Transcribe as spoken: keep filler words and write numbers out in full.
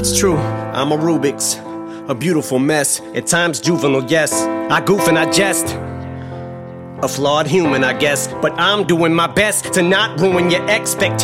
It's true, I'm a Rubik's, a beautiful mess, at times juvenile, yes. I goof and I jest, a flawed human, I guess, but I'm doing my best to not ruin your expectations.